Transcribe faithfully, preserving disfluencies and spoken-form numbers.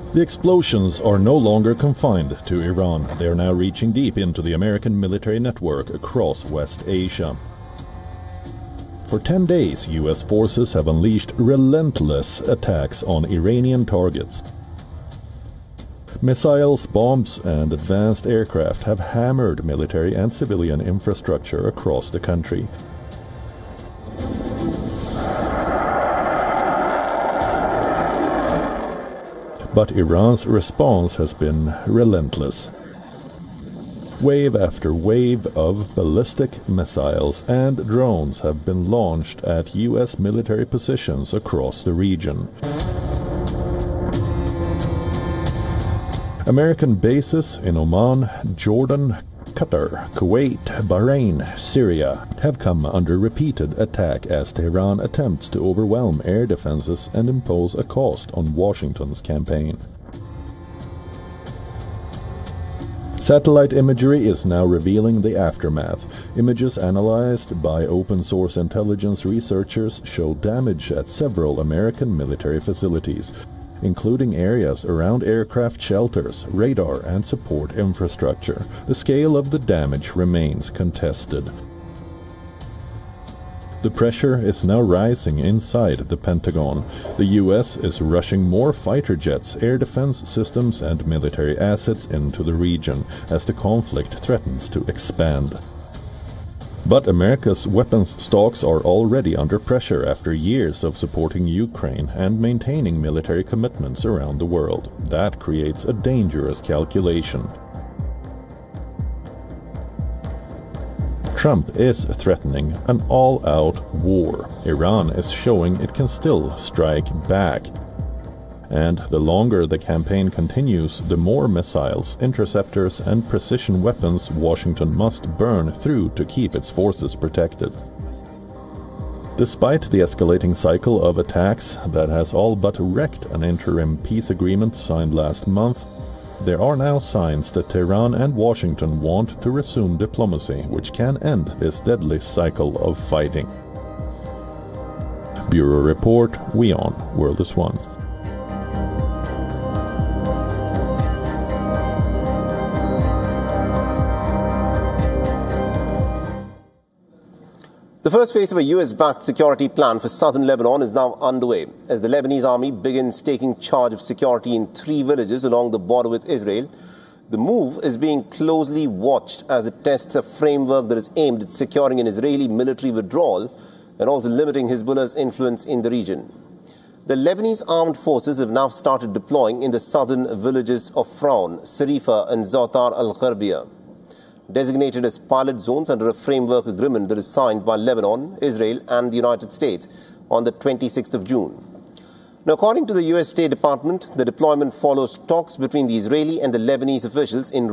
The explosions are no longer confined to Iran. They are now reaching deep into the American military network across West Asia. For ten days, U S forces have unleashed relentless attacks on Iranian targets. Missiles, bombs, and advanced aircraft have hammered military and civilian infrastructure across the country. But Iran's response has been relentless. Wave after wave of ballistic missiles and drones have been launched at U S military positions across the region. American bases in Oman, Jordan, Qatar, Kuwait, Bahrain, Syria have come under repeated attack as Tehran attempts to overwhelm air defenses and impose a cost on Washington's campaign. Satellite imagery is now revealing the aftermath. Images analyzed by open-source intelligence researchers show damage at several American military facilities, including areas around aircraft shelters, radar, and support infrastructure. The scale of the damage remains contested. The pressure is now rising inside the Pentagon. The U S is rushing more fighter jets, air defense systems, and military assets into the region as the conflict threatens to expand. But America's weapons stocks are already under pressure after years of supporting Ukraine and maintaining military commitments around the world. That creates a dangerous calculation. Trump is threatening an all-out war. Iran is showing it can still strike back. And the longer the campaign continues, the more missiles, interceptors, and precision weapons Washington must burn through to keep its forces protected. Despite the escalating cycle of attacks that has all but wrecked an interim peace agreement signed last month, there are now signs that Tehran and Washington want to resume diplomacy, which can end this deadly cycle of fighting. Bureau Report, WION, World is One. The first phase of a U S-backed security plan for southern Lebanon is now underway as the Lebanese army begins taking charge of security in three villages along the border with Israel. The move is being closely watched as it tests a framework that is aimed at securing an Israeli military withdrawal and also limiting Hezbollah's influence in the region. The Lebanese armed forces have now started deploying in the southern villages of Fraun, Sarifa, and Zotar al-Gharbia, designated as pilot zones under a framework agreement that is signed by Lebanon, Israel, and the United States on the twenty-sixth of June. Now, according to the U S State Department, the deployment follows talks between the Israeli and the Lebanese officials in